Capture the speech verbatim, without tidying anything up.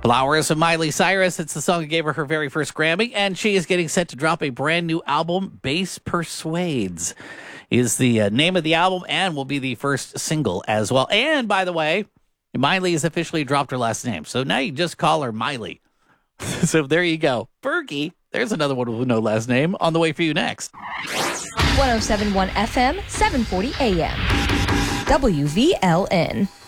Flowers of Miley Cyrus. It's the song that gave her her very first Grammy, and she is getting set to drop a brand new album. Bass Persuades is the uh, name of the album and will be the first single as well. And by the way, Miley has officially dropped her last name, so now you just call her Miley. So there you go. Fergie, there's another one with no last name on the way for you next. one oh seven point one F M, seven forty A M. W V L N.